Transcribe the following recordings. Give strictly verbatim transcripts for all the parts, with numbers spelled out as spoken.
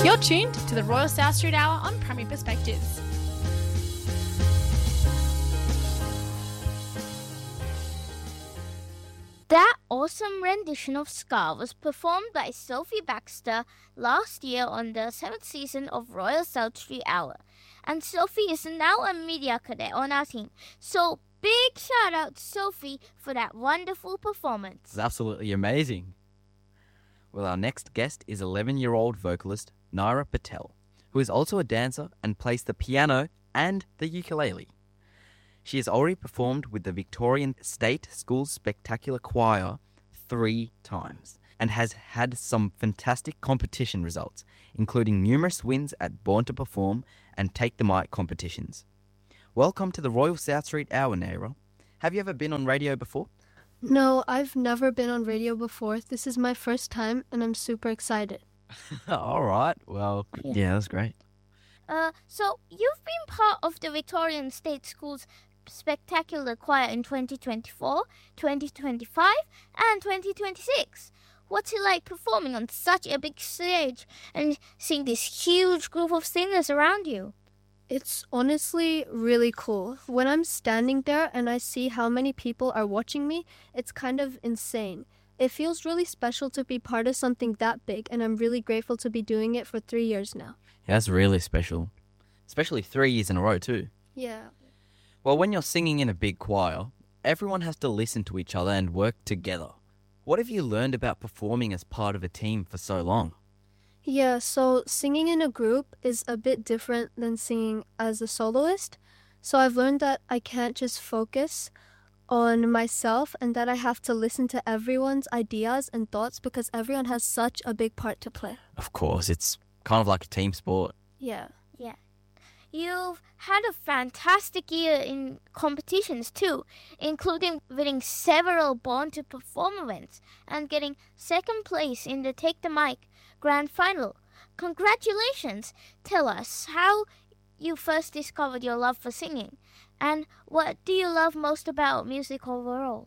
You're tuned to the Royal South Street Hour on Primary Perspectives. That awesome rendition of Scar was performed by Sophie Baxter last year on the seventh season of Royal South Street Hour. And Sophie is now a media cadet on our team. So big shout out to Sophie for that wonderful performance. It's absolutely amazing. Well, our next guest is eleven-year-old vocalist Naira Patel, who is also a dancer and plays the piano and the ukulele. She has already performed with the Victorian State Schools Spectacular Choir three times and has had some fantastic competition results, including numerous wins at Born to Perform and Take the Mic competitions. Welcome to the Royal South Street Hour, Naira. Have you ever been on radio before? No, I've never been on radio before. This is my first time, and I'm super excited. All right. Well, Yeah. yeah, that's great. Uh, so you've been part of the Victorian State Schools Spectacular Choir in twenty twenty-four, twenty twenty-five, and twenty twenty-six. What's it like performing on such a big stage and seeing this huge group of singers around you? It's honestly really cool. When I'm standing there and I see how many people are watching me, it's kind of insane. It feels really special to be part of something that big, and I'm really grateful to be doing it for three years now. Yeah, that's really special. Especially three years in a row, too. Yeah. Well, when you're singing in a big choir, everyone has to listen to each other and work together. What have you learned about performing as part of a team for so long? Yeah, so singing in a group is a bit different than singing as a soloist. So I've learned that I can't just focus on myself and that I have to listen to everyone's ideas and thoughts because everyone has such a big part to play. Of course, it's kind of like a team sport. Yeah. Yeah. You've had a fantastic year in competitions too, including winning several Born to Perform events and getting second place in the Take the Mic Grand Final. Congratulations! Tell us how you first discovered your love for singing, and what do you love most about music overall?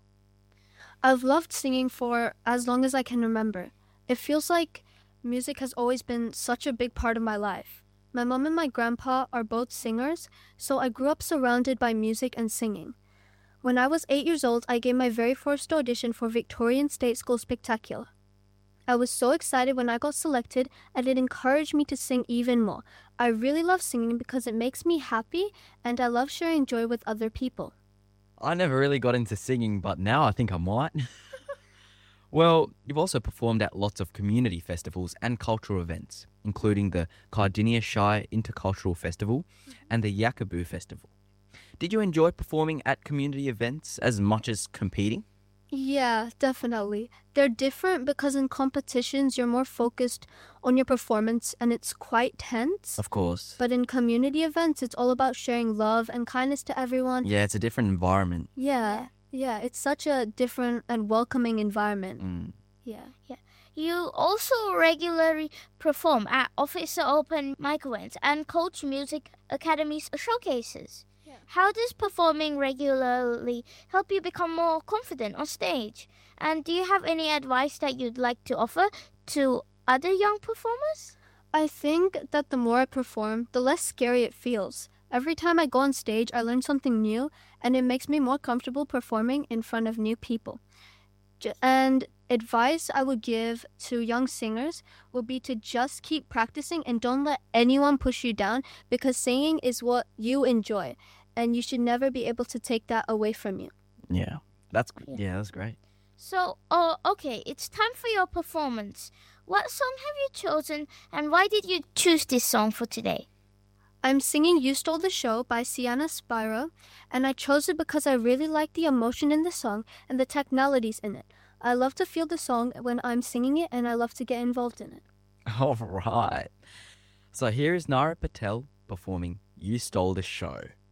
I've loved singing for as long as I can remember. It feels like music has always been such a big part of my life. My mom and my grandpa are both singers, so I grew up surrounded by music and singing. When I was eight years old, I gave my very first audition for Victorian State School Spectacular. I was so excited when I got selected, and it encouraged me to sing even more. I really love singing because it makes me happy, and I love sharing joy with other people. I never really got into singing, but now I think I might. Well, you've also performed at lots of community festivals and cultural events, including the Cardinia Shire Intercultural Festival and the Yakaboo Festival. Did you enjoy performing at community events as much as competing? Yeah, definitely. They're different because in competitions you're more focused on your performance and it's quite tense. Of course. But in community events, it's all about sharing love and kindness to everyone. Yeah, it's a different environment. Yeah, yeah, it's such a different and welcoming environment. Mm. Yeah. Yeah. You also regularly perform at Officer Open Mic events and Coach Music Academy's showcases. Yeah. How does performing regularly help you become more confident on stage? And do you have any advice that you'd like to offer to other young performers? I think that the more I perform, the less scary it feels. Every time I go on stage, I learn something new, and it makes me more comfortable performing in front of new people. J- And advice I would give to young singers would be to just keep practicing and don't let anyone push you down, because singing is what you enjoy, and you should never be able to take that away from you. Yeah, that's Yeah. yeah, that's great. So, oh, okay, it's time for your performance. What song have you chosen, and why did you choose this song for today? I'm singing You Stole the Show by Sienna Spiro, and I chose it because I really like the emotion in the song and the technicalities in it. I love to feel the song when I'm singing it, and I love to get involved in it. All right. So here is Naira Patel performing You Stole the Show.